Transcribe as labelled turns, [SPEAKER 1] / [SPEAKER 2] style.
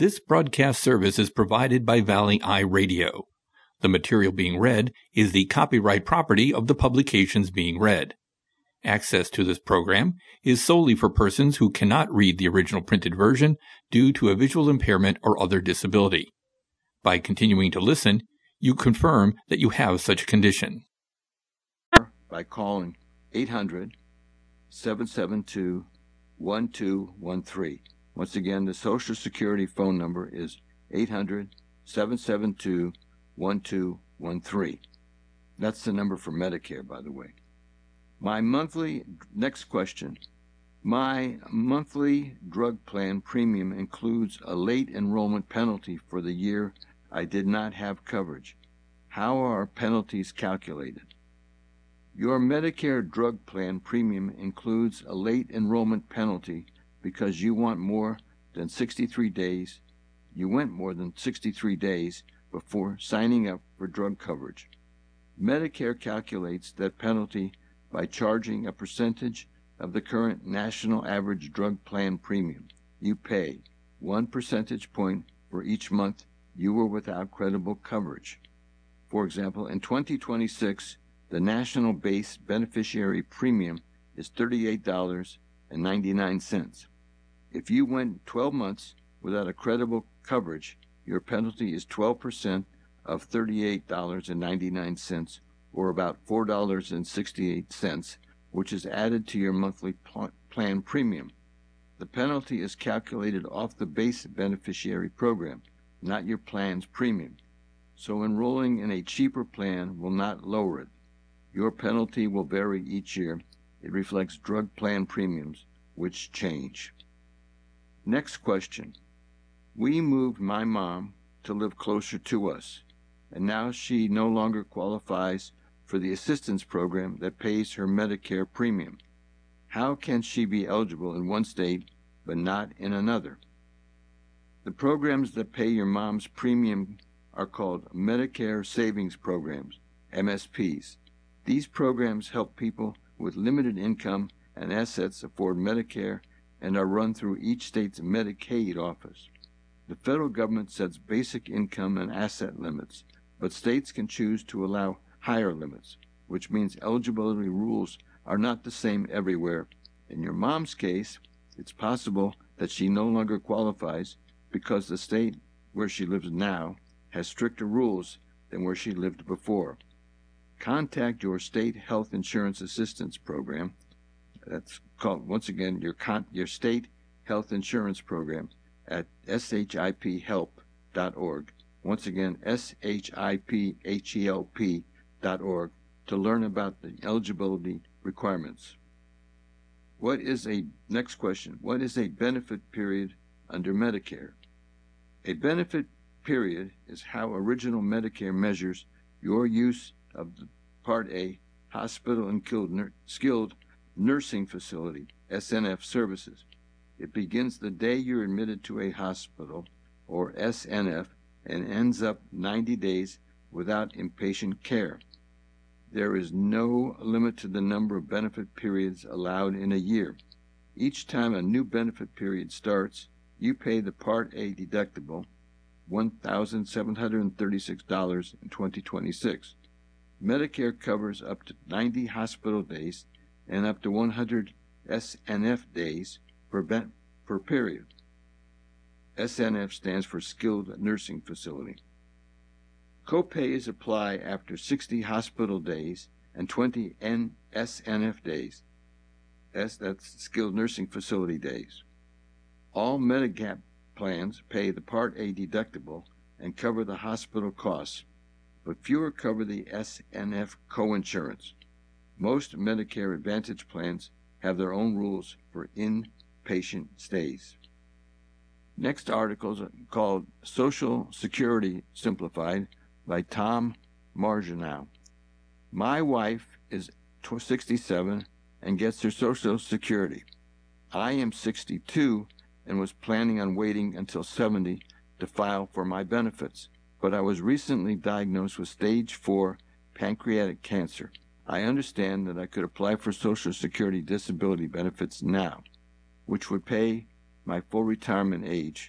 [SPEAKER 1] This broadcast service is provided by Valley Eye Radio. The material being read is the copyright property of the publications being read. Access to this program is solely for persons who cannot read the original printed version due to a visual impairment or other disability. By continuing to listen, you confirm that you have such a condition.
[SPEAKER 2] By calling 800-772-1213. Once again, the Social Security phone number is 800-772-1213. That's the number for Medicare, by the way. Next question. My monthly drug plan premium includes a late enrollment penalty for the year I did not have coverage. How are penalties calculated? Your Medicare drug plan premium includes a late enrollment penalty because you went more than 63 days before signing up for drug coverage. Medicare calculates that penalty by charging a percentage of the current national average drug plan premium. You pay 1 percentage point for each month you were without credible coverage. For example, in 2026, the national base beneficiary premium is $38.99. If you went 12 months without a credible coverage, your penalty is 12% of $38.99, or about $4.68, which is added to your monthly plan premium. The penalty is calculated off the base beneficiary program, not your plan's premium. So enrolling in a cheaper plan will not lower it. Your penalty will vary each year. It reflects drug plan premiums, which change. Next question. We moved my mom to live closer to us, and now she no longer qualifies for the assistance program that pays her Medicare premium. How can she be eligible in one state but not in another? The programs that pay your mom's premium are called Medicare Savings Programs, MSPs. These programs help people with limited income and assets afford Medicare and are run through each state's Medicaid office. The federal government sets basic income and asset limits, but states can choose to allow higher limits, which means eligibility rules are not the same everywhere. In your mom's case, it's possible that she no longer qualifies because the state where she lives now has stricter rules than where she lived before. Contact your state health insurance assistance program. That's called, once again, your state health insurance program at shiphelp.org. Once again, shiphelp.org to learn about the eligibility requirements. Next question, what is a benefit period under Medicare? A benefit period is how original Medicare measures your use of the Part A Hospital and Skilled Nursing Facility, SNF services. It begins the day you're admitted to a hospital, or SNF, and ends up 90 days without inpatient care. There is no limit to the number of benefit periods allowed in a year. Each time a new benefit period starts, you pay the Part A deductible, $1,736 in 2026. Medicare covers up to 90 hospital days and up to 100 SNF days per period. SNF stands for Skilled Nursing Facility. Copays apply after 60 hospital days and 20 SNF days. That's Skilled Nursing Facility days. All Medigap plans pay the Part A deductible and cover the hospital costs, but fewer cover the SNF coinsurance. Most Medicare Advantage plans have their own rules for inpatient stays. Next article is called Social Security Simplified by Tom Marginau. My wife is 67 and gets her Social Security. I am 62 and was planning on waiting until 70 to file for my benefits, but I was recently diagnosed with stage 4 pancreatic cancer. I understand that I could apply for Social Security disability benefits now, which would pay my full retirement age,